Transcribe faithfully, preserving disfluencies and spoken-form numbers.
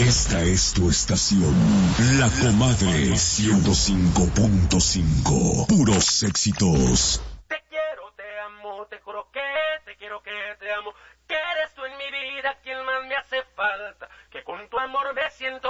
Esta es tu estación, La Comadre ciento cinco punto cinco. Puros éxitos. Te quiero, te amo, te juro que te quiero, que te amo. Que eres tú en mi vida quien más me hace falta. Que con tu amor me siento